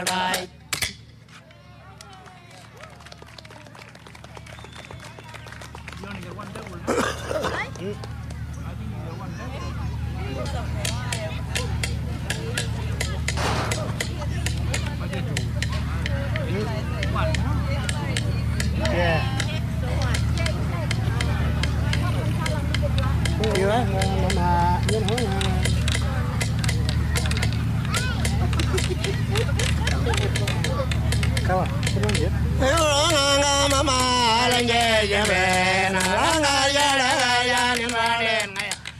Bye. You only get one double. I think you get one double. Yeah. Nhiều á, mà nhân hỏi sao à? Cái đó gì? Mà lên về về về.